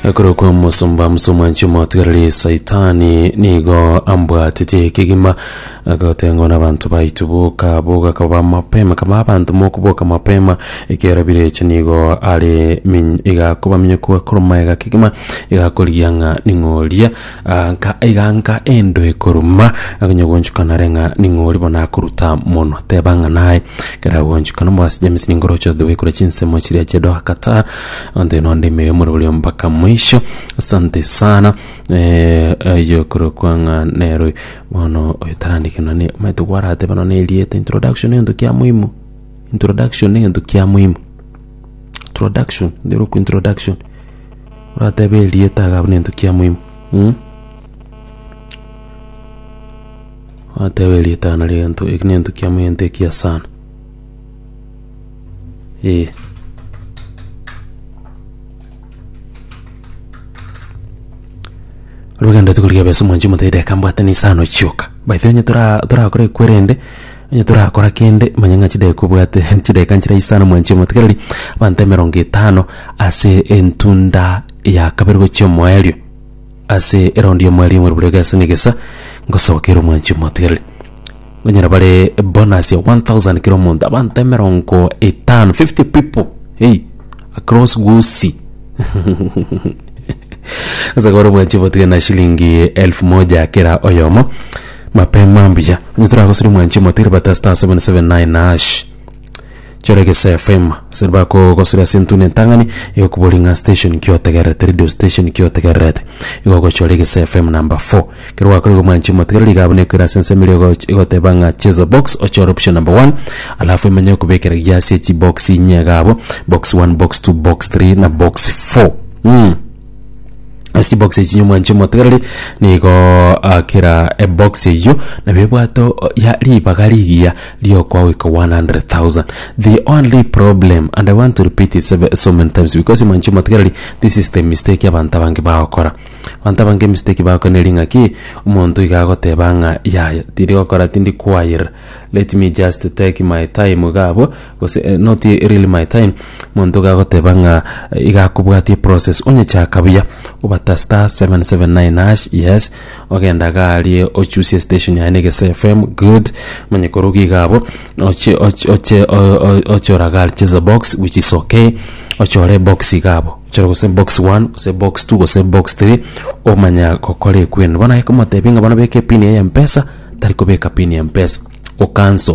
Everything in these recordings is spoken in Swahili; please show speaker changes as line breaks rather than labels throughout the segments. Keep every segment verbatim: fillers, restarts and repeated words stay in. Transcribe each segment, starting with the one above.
Ekoro kwa musumba musuma nchimo tigari saitani nigo ambwa tete kigima agotengo na bantu baitubuka buga kaba mapema kama abantu mokuboka mapema ikera bireche nigo ale min iga kuba minyokuwa kuruma iga kigima iga koliyanga ningolia nka iga nka endo ekoruma agonyogonchuka narenga ningoli bona kuruta mono tebanga naye kera gonchuka no mwasi James ningorocho the way kula chinsemo chiria chedo Qatar onde nonde meyo muri mpaka mwisho. Asante sana eh yo kuro kwanga nero mono otarandike none maitu gwarate bano nelieta introduction ndo kya muhimu introduction ndo kya muhimu introduction ndiro ku introduction urate be lieta gabne ndo kya muhimu hm ate be lieta na lento ikne ndo kya muhimu ndo kya sana eh Ruganda tukuliga beso mwanji mutede kambwata ni sano choka. By the way tura tura kore kwerende, nya tura kora kende manyanga chide kubwate chide kanchira isano mwanji mutekeli bante meronge tano ase entunda ya kabergo chomo elio. Ase erondi yo mweli mu rulega senegesa ngosokero mwanji mutekeli. Ngonyera bale bonus ya one thousand kilo monda bante merongo etano fifty people. Hey, across Gusi. Sasa kwa robo chivo tige na shilingi elfu moja kera oyomo mapema mbija nyotra ko siri mwanchi motire bata star seven seven nine nash chorege S F M sirba ko ko sira sintune tangani yo kubolinga station kyo tegerete radio station kyo tegerete yo ko chorege S F M number four kero ko mwanchi motire ligabune kira sense milio ko tebanga chezo box o choro option number one alafu menyo kubekera yasi chi box nyagabo box one box two box three na box four mm Asi box echi nyuma nchimo tegari niko uh, kira e box ejo na bebwato ya liba galigia liyo kwa wika one hundred thousand. The only problem, and I want to repeat it so many times because in nchimo tegari this is the mistake ya banta bangi baokora. Banta bangi mistake baoko nelinga ki umontu igago tebanga ya ya tiri okora tindi choir. Let me just take my time gabo because uh, not really my time. Montu gago tebanga uh, igakubwati process onye chakabuya ubata star seven seven nine hash yes ogenda gali ochusie station ya Nege S F M good manye korugi gabo oche oche oche ochora gali cheza box which is okay ochore box gabo ochora kose box one kose box two kose box three o manya kokole kwenu bana yako matebinga bana beke pin ya M-Pesa tariko beka pin ya M-Pesa o cancel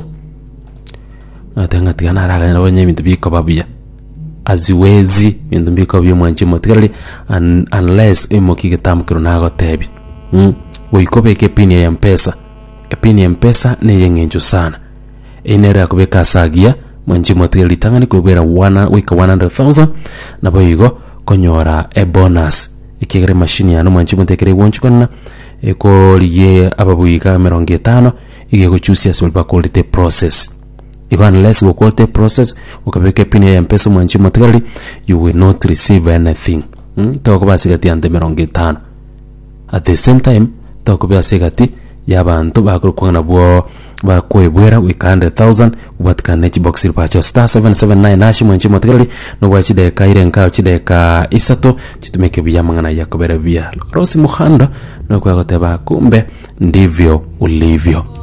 atenga tigana raga na wenye bintu biko babia aziwezi bintu biko byo mwanchi motikali un, unless imoki tamkiro nago tebi mm wikobeke pin ya M-Pesa e pin ya M-Pesa ne yengenjo sana enera kubeka sagia mwanchi motikali tangani kubera one wika one hundred thousand na boyigo konyora e bonus ikigere machine ya no mwanchi motikali wonchukana eko liye ababuika meronge tano ige kuchusia silba quality process. If unless you quality process ukabeke pin ya M-Pesa mwanchi motikali you will not receive anything. Hmm? Toko basigati ante meronge tano. At the same time toko basigati yabantu bakurukwana bwo bakwebwera wika one hundred thousand ubatika nechi box ilpacho star seven seven nine hashi mwanchi motikali no wachide ka irenka chide ka isato chitumeke biyamangana yakobera via Rosi Muhando no kwa goteba kumbe ndivyo ulivyo.